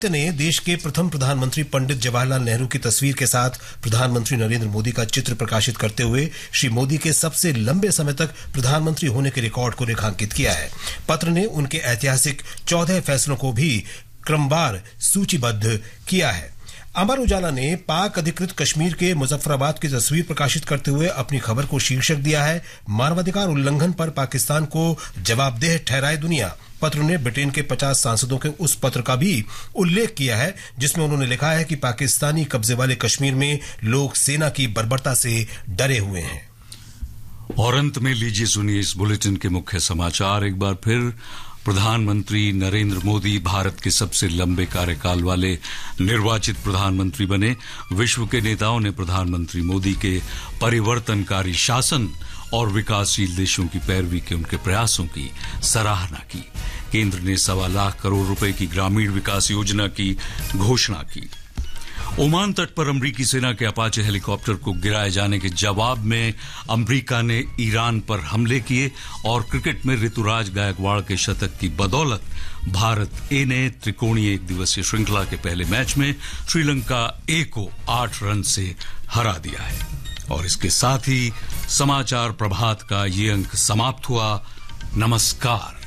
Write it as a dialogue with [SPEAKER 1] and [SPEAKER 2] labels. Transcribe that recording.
[SPEAKER 1] ने देश के प्रथम प्रधानमंत्री पंडित जवाहरलाल नेहरू की तस्वीर के साथ प्रधानमंत्री नरेंद्र मोदी का चित्र प्रकाशित करते हुए श्री मोदी के सबसे लंबे समय तक प्रधानमंत्री होने के रिकॉर्ड को रेखांकित किया है। पत्र ने उनके ऐतिहासिक 14 फैसलों को भी क्रमवार सूचीबद्ध किया है। अमर उजाला ने पाक अधिकृत कश्मीर के मुजफ्फराबाद की तस्वीर प्रकाशित करते हुए अपनी खबर को शीर्षक दिया है, मानवाधिकार उल्लंघन पर पाकिस्तान को जवाबदेह ठहराए दुनिया। पत्र ने ब्रिटेन के 50 सांसदों के उस पत्र का भी उल्लेख किया है जिसमें उन्होंने लिखा है कि पाकिस्तानी कब्जे वाले कश्मीर में लोग सेना की बर्बरता से डरे हुए हैं।
[SPEAKER 2] और अंत में लीजिए सुनिए इस बुलेटिन के मुख्य समाचार एक बार फिर। प्रधानमंत्री नरेंद्र मोदी भारत के सबसे लंबे कार्यकाल वाले निर्वाचित प्रधानमंत्री बने। विश्व के नेताओं ने प्रधानमंत्री मोदी के परिवर्तनकारी शासन और विकासशील देशों की पैरवी के उनके प्रयासों की सराहना की। केंद्र ने 1.25 लाख करोड़ रुपए की ग्रामीण विकास योजना की घोषणा की। ओमान तट पर अमरीकी सेना के अपाचे हेलीकॉप्टर को गिराए जाने के जवाब में अमरीका ने ईरान पर हमले किए और क्रिकेट में ऋतुराज गायकवाड़ के शतक की बदौलत भारत ए ने त्रिकोणीय एक दिवसीय श्रृंखला के पहले मैच में श्रीलंका ए को 8 रन से हरा दिया है। और इसके साथ ही समाचार प्रभात का ये अंक समाप्त हुआ। नमस्कार।